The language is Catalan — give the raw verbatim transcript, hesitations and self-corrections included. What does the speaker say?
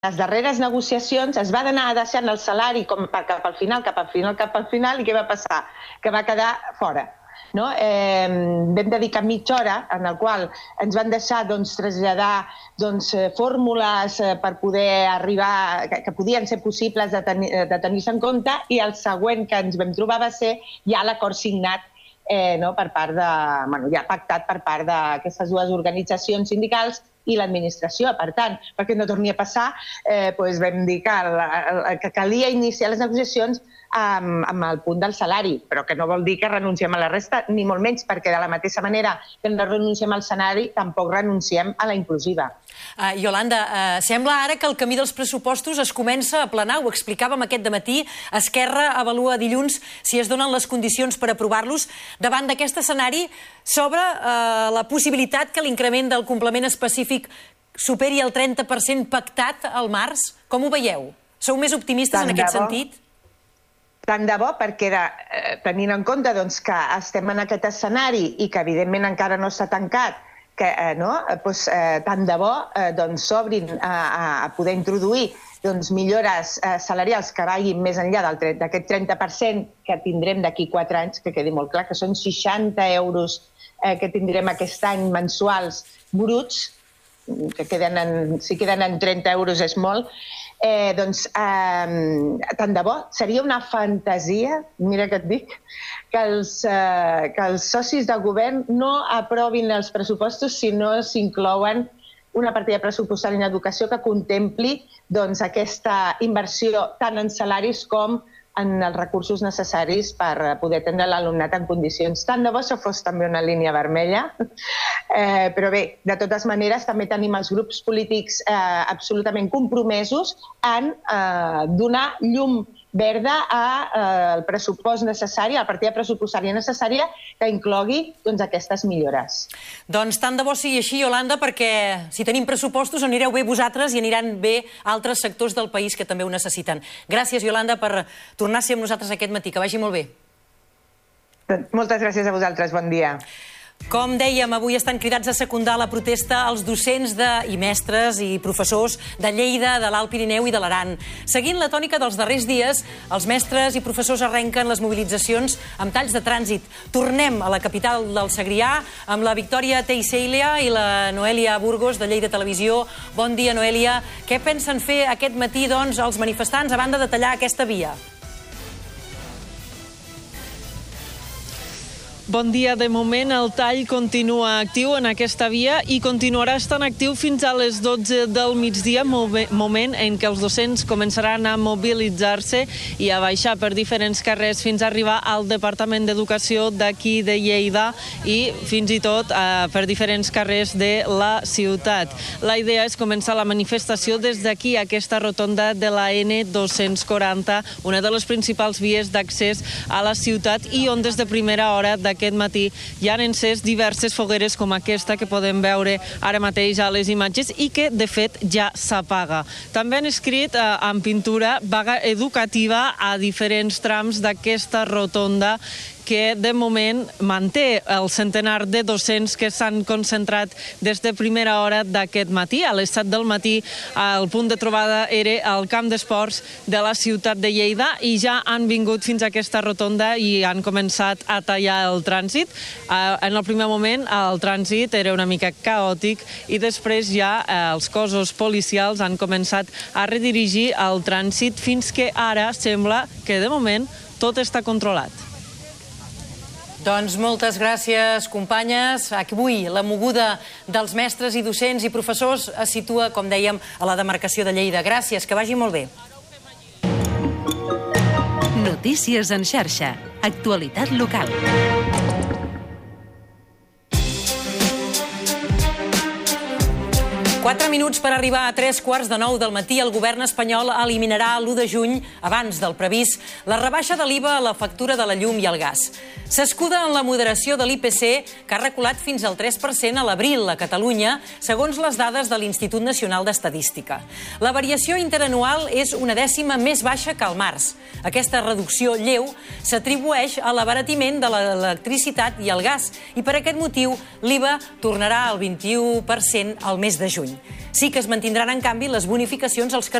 les darreres negociacions es va anar deixant el salari com cap al final, cap al final, cap al final, i què va passar? Que va quedar fora. No? Eh, vam dedicar mitja hora en el qual ens van deixar doncs, traslladar doncs, fórmules per poder arribar, que, que podien ser possibles de, tenir, de tenir-se en compte, i el següent que ens vam trobar va ser ja l'acord signat eh, no, per part de, bueno, ja pactat per part d'aquestes dues organitzacions sindicals i l'administració. Per tant, perquè no torni a passar, eh, doncs vam dir que, la, que calia iniciar les negociacions amb, amb el punt del salari, però que no vol dir que renunciem a la resta, ni molt menys, perquè de la mateixa manera que no renunciem al salari, tampoc renunciem a la inclusiva. Uh, Iolanda, uh, sembla ara que el camí dels pressupostos es comença a aplanar, ho explicàvem aquest dematí. Esquerra avalua dilluns si es donen les condicions per aprovar-los. Davant d'aquest escenari s'obre uh, la possibilitat que l'increment del complement específic superi el trenta per cent pactat al març. Com ho veieu? Sou més optimistes en aquest sentit? Tant de bo, perquè era, eh, tenint en compte doncs, que estem en aquest escenari i que evidentment encara no s'ha tancat, que eh, no, doncs, eh, tant de bo eh, doncs, s'obrin a, a poder introduir doncs, millores eh, salarials que vagin més enllà d'aquest trenta per cent que tindrem d'aquí quatre anys, que quedi molt clar que són seixanta euros eh, que tindrem aquest any mensuals bruts, que queden en, si queden en trenta euros és molt. Eh, doncs, eh, tant de bo, seria una fantasia, mira que et dic, que els, eh, que els socis de govern no aprovin els pressupostos si no s'inclouen una partida pressupostària en educació que contempli doncs, aquesta inversió tant en salaris com en els recursos necessaris per poder atendre l'alumnat en condicions. Tant de bo això fos també una línia vermella, eh, però bé, de totes maneres també tenim els grups polítics eh, absolutament compromesos en eh, donar llum verda al pressupost necessari, a la partida pressupostària necessària que inclogui doncs, aquestes millores. Doncs tant de bo sigui així, Iolanda, perquè si tenim pressupostos anireu bé vosaltres i aniran bé altres sectors del país que també ho necessiten. Gràcies, Iolanda, per tornar a ser amb nosaltres aquest matí. Que vagi molt bé. Moltes gràcies a vosaltres. Bon dia. Com dèiem, avui estan cridats a secundar la protesta els docents de, i mestres i professors de Lleida, de l'Alt Pirineu i de l'Aran. Seguint la tònica dels darrers dies, els mestres i professors arrenquen les mobilitzacions amb talls de trànsit. Tornem a la capital del Segrià amb la Victòria Teixeira i la Noelia Burgos de Lleida Televisió. Bon dia, Noelia. Què pensen fer aquest matí, doncs, els manifestants a banda de tallar aquesta via? Bon dia. De moment el tall continua actiu en aquesta via i continuarà estant actiu fins a les dotze del migdia, moment en què els docents començaran a mobilitzar-se i a baixar per diferents carrers fins a arribar al Departament d'Educació d'aquí de Lleida i fins i tot eh, per diferents carrers de la ciutat. La idea és començar la manifestació des d'aquí, aquesta rotonda de la N dos-cents quaranta, una de les principals vies d'accés a la ciutat i on des de primera hora d'aquest Aquest matí hi han encès diverses fogueres com aquesta que podem veure ara mateix a les imatges i que, de fet, ja s'apaga. També han escrit eh, en pintura vaga educativa a diferents trams d'aquesta rotonda que de moment manté el centenar de docents que s'han concentrat des de primera hora d'aquest matí. A les set del matí el punt de trobada era al camp d'esports de la ciutat de Lleida i ja han vingut fins a aquesta rotonda i han començat a tallar el trànsit. En el primer moment el trànsit era una mica caòtic i després ja els cossos policials han començat a redirigir el trànsit fins que ara sembla que de moment tot està controlat. Doncs moltes gràcies, companyes. Avui la moguda dels mestres i docents i professors es situa, com dèiem, a la demarcació de Lleida. Gràcies, que vagi molt bé. Notícies en xarxa. Actualitat local. Quatre minuts per arribar a tres quarts de nou del matí. El govern espanyol eliminarà l'u de juny, abans del previst, la rebaixa de l'I V A a la factura de la llum i el gas. S'escuda en la moderació de l'I P C, que ha reculat fins al tres per cent a l'abril a Catalunya, segons les dades de l'Institut Nacional d'Estadística. La variació interanual és una dècima més baixa que al març. Aquesta reducció lleu s'atribueix a l'abaratiment de l'electricitat i el gas i per aquest motiu l'I V A tornarà al vint-i-u per cent al mes de juny. Sí que es mantindran, en canvi, les bonificacions als